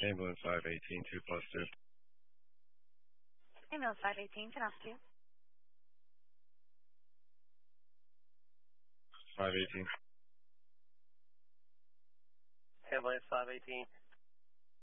Ambulance 518, 2 plus 2. Ambulance 518, can I help you? 518. Ambulance 518.